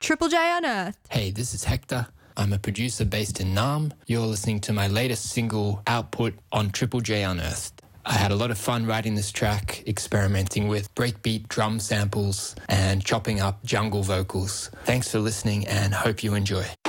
Triple J Unearthed. Hey, this is Hector. I'm a producer based in Nam. You're listening to my latest single, Output, on Triple J Unearthed. I had a lot of fun writing this track, experimenting with breakbeat drum samples and chopping up jungle vocals. Thanks for listening and hope you enjoy.